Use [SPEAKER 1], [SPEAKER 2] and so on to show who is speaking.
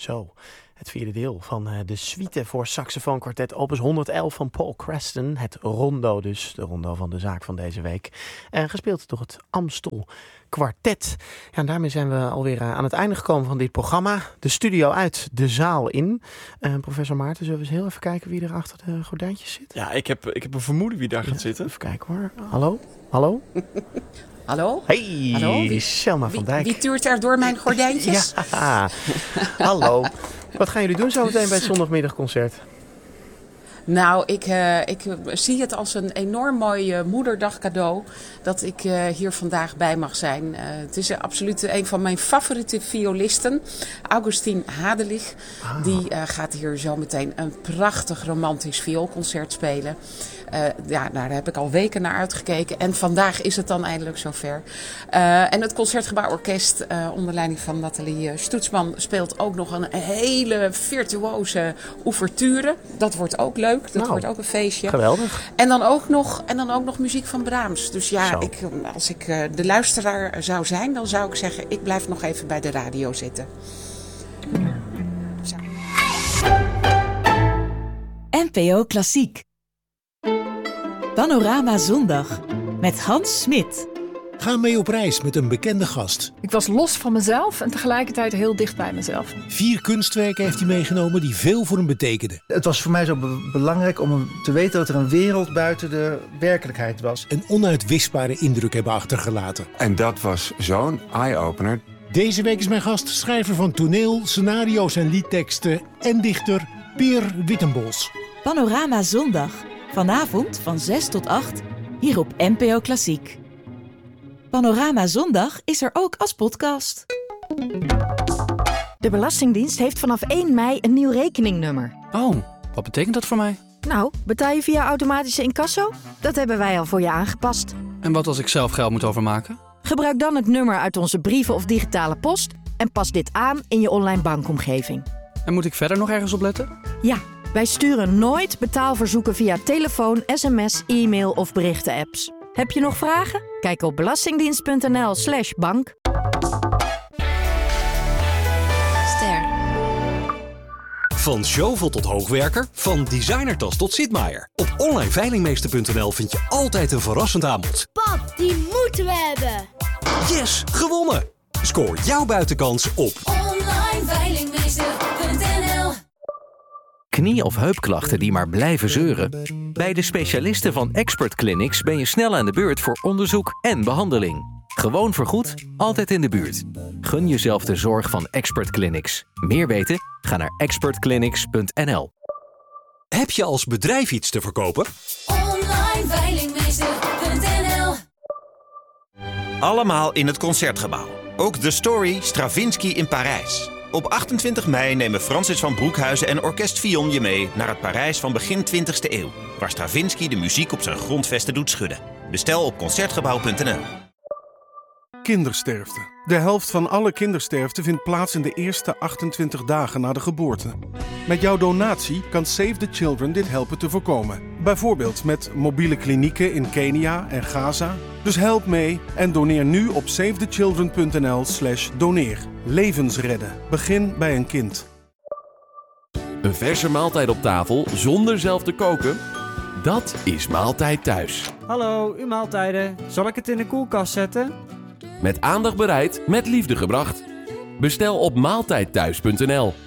[SPEAKER 1] Zo, het vierde deel van de suite voor saxofoonkwartet opus 111 van Paul Creston. Het rondo dus, de rondo van de zaak van deze week. Gespeeld door het Amstel Kwartet. Ja, en daarmee zijn we alweer aan het einde gekomen van dit programma. De studio uit, de zaal in. Professor Maarten, zullen we eens heel even kijken wie er achter de gordijntjes zit?
[SPEAKER 2] Ja, ik heb een vermoeden wie daar gaat zitten.
[SPEAKER 1] Even kijken hoor. Hallo? Hallo?
[SPEAKER 3] Hallo?
[SPEAKER 1] Hey,
[SPEAKER 3] Hallo?
[SPEAKER 1] Selma van Dijk.
[SPEAKER 3] Wie tuurt er door mijn gordijntjes?
[SPEAKER 1] Ja, hallo. Wat gaan jullie doen zo meteen bij het zondagmiddagconcert?
[SPEAKER 3] Nou, ik zie het als een enorm mooi moederdag cadeau dat ik hier vandaag bij mag zijn. Het is absoluut een van mijn favoriete violisten, Augustin Hadelich. Die gaat hier zo meteen een prachtig romantisch vioolconcert spelen. Daar heb ik al weken naar uitgekeken. En vandaag is het dan eindelijk zover. En het Concertgebouworkest onder leiding van Nathalie Stoetsman speelt ook nog een hele virtuoze ouverture. Dat wordt ook leuk. Dat wordt ook een feestje.
[SPEAKER 1] Geweldig.
[SPEAKER 3] En dan ook nog muziek van Brahms. Dus ja, als ik de luisteraar zou zijn, dan zou ik zeggen, ik blijf nog even bij de radio zitten. Zo.
[SPEAKER 4] NPO Klassiek. Panorama Zondag met Hans Smit.
[SPEAKER 5] Ga mee op reis met een bekende gast.
[SPEAKER 6] Ik was los van mezelf en tegelijkertijd heel dicht bij mezelf.
[SPEAKER 5] 4 kunstwerken heeft hij meegenomen die veel voor hem betekenden.
[SPEAKER 7] Het was voor mij zo belangrijk om te weten dat er een wereld buiten de werkelijkheid was.
[SPEAKER 5] Een onuitwisbare indruk hebben achtergelaten.
[SPEAKER 8] En dat was zo'n eye-opener.
[SPEAKER 5] Deze week is mijn gast schrijver van toneel, scenario's en liedteksten en dichter Peer Wittenbols.
[SPEAKER 4] Panorama Zondag. Vanavond van 6 tot 8 hier op NPO Klassiek. Panorama Zondag is er ook als podcast.
[SPEAKER 9] De Belastingdienst heeft vanaf 1 mei een nieuw rekeningnummer.
[SPEAKER 10] Oh, wat betekent dat voor mij?
[SPEAKER 9] Nou, betaal je via automatische incasso? Dat hebben wij al voor je aangepast.
[SPEAKER 10] En wat als ik zelf geld moet overmaken?
[SPEAKER 9] Gebruik dan het nummer uit onze brieven of digitale post en pas dit aan in je online bankomgeving.
[SPEAKER 10] En moet ik verder nog ergens op letten?
[SPEAKER 9] Ja, wij sturen nooit betaalverzoeken via telefoon, sms, e-mail of berichtenapps. Heb je nog vragen? Kijk op belastingdienst.nl/bank.
[SPEAKER 11] Ster. Van shovel tot hoogwerker, van designertas tot zitmaaier. Op onlineveilingmeester.nl vind je altijd een verrassend aanbod.
[SPEAKER 12] Pap, die moeten we hebben.
[SPEAKER 11] Yes, gewonnen! Scoor jouw buitenkans op
[SPEAKER 12] onlineveilingmeester.nl.
[SPEAKER 13] Knie- of heupklachten die maar blijven zeuren? Bij de specialisten van Expert Clinics ben je snel aan de beurt voor onderzoek en behandeling. Gewoon vergoed, altijd in de buurt. Gun jezelf de zorg van Expert Clinics. Meer weten? Ga naar expertclinics.nl.
[SPEAKER 11] Heb je als bedrijf iets te verkopen?
[SPEAKER 12] onlineveilingmeester.nl.
[SPEAKER 14] Allemaal in het Concertgebouw. Ook The Story Stravinsky in Parijs. Op 28 mei nemen Francis van Broekhuizen en Orkest Fillon je mee naar het Parijs van begin 20e eeuw, waar Stravinsky de muziek op zijn grondvesten doet schudden. Bestel op concertgebouw.nl.
[SPEAKER 15] Kindersterfte. De helft van alle kindersterfte vindt plaats in de eerste 28 dagen na de geboorte. Met jouw donatie kan Save the Children dit helpen te voorkomen. Bijvoorbeeld met mobiele klinieken in Kenia en Gaza. Dus help mee en doneer nu op savethechildren.nl/doneer. Levens redden. Begin bij een kind.
[SPEAKER 16] Een verse maaltijd op tafel zonder zelf te koken? Dat is Maaltijd Thuis.
[SPEAKER 17] Hallo, uw maaltijden. Zal ik het in de koelkast zetten?
[SPEAKER 16] Met aandacht bereid, met liefde gebracht. Bestel op maaltijdthuis.nl.